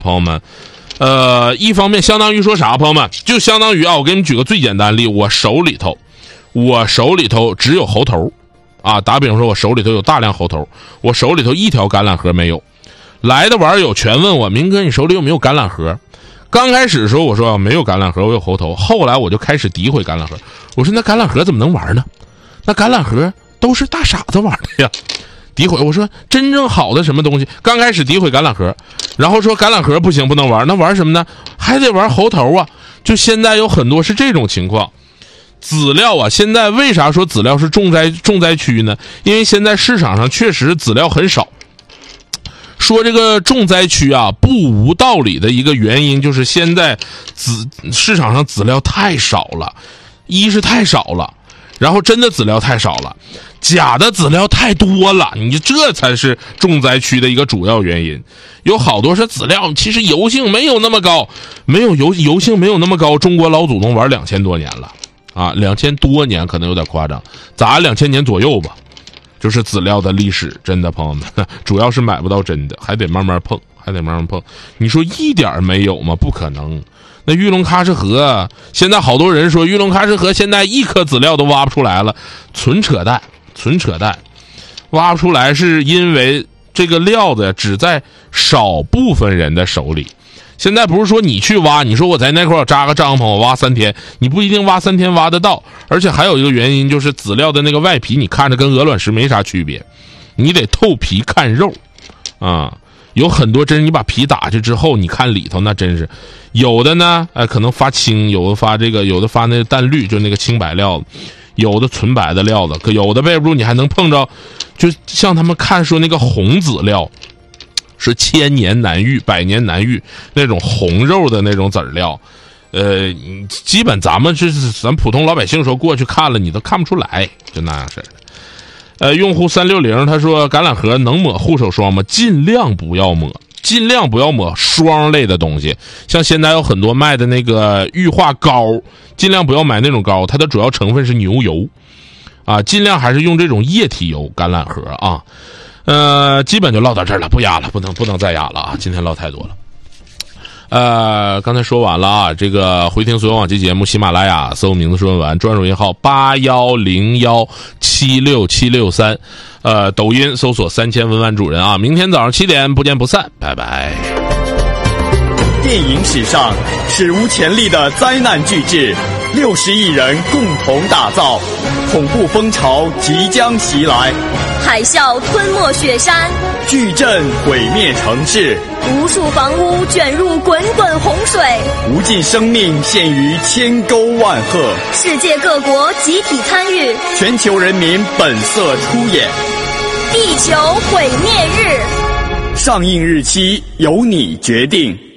朋友们。一方面相当于说啥，朋友们，就相当于啊，我给你们举个最简单的例，我手里头只有猴头啊，打比方说我手里头有大量猴头，我手里头一条橄榄核没有。来的网友全问我，明哥你手里有没有橄榄核？刚开始的时候我说没有橄榄核，我有猴头，后来我就开始诋毁橄榄核，我说那橄榄核怎么能玩呢？那橄榄核都是大傻子玩的呀。诋毁我说真正好的什么东西，刚开始诋毁橄榄核，然后说橄榄核不行不能玩，那玩什么呢？还得玩猴头啊。就现在有很多是这种情况。籽料啊，现在为啥说籽料是重灾区呢？因为现在市场上确实籽料很少。说这个重灾区啊，不无道理的一个原因就是现在市场上籽料太少了，一是太少了，然后真的籽料太少了，假的籽料太多了，你这才是重灾区的一个主要原因。有好多是籽料其实油性没有那么高，油性没有那么高，中国老祖宗玩2000多年了啊，2000多年可能有点夸张，咱2000年左右吧。就是籽料的历史，真的朋友们，主要是买不到真的，还得慢慢碰。你说一点没有吗？不可能。那玉龙喀什河，现在好多人说玉龙喀什河现在一颗籽料都挖不出来了，纯扯淡。挖不出来是因为这个料子只在少部分人的手里。现在不是说你去挖，你说我在那块扎个帐篷我挖3天，你不一定挖3天挖得到。而且还有一个原因就是籽料的那个外皮你看着跟鹅卵石没啥区别，你得透皮看肉啊。有很多真你把皮打去之后你看里头那真是有的呢可能发青，有的发那个淡绿，就那个青白料子，有的纯白的料子，可有的背不住你还能碰着，就像他们看说那个红籽料是千年难遇百年难遇那种红肉的那种籽料，基本咱普通老百姓说过去看了你都看不出来，就那样式的。用户360他说橄榄核能抹护手霜吗？尽量不要抹霜类的东西，像现在有很多卖的那个氯化膏，尽量不要买那种膏，它的主要成分是牛油啊，尽量还是用这种液体油橄榄核啊。基本就唠到这儿了，不压了，不能再压了啊！今天唠太多了。刚才说完了啊，这个回听所有往期节目，喜马拉雅搜名字说完，专属银号8101767763，抖音搜索3000文玩主人啊！明天早上7点不见不散，拜拜。 电影史上史无前例的灾难巨制，60亿人共同打造，恐怖风潮即将袭来， 海啸吞没雪山， 巨震毁灭城市， 无数房屋卷入滚滚洪水， 无尽生命陷于千沟万壑， 世界各国集体参与， 全球人民本色出演， 地球毁灭日， 上映日期由你决定。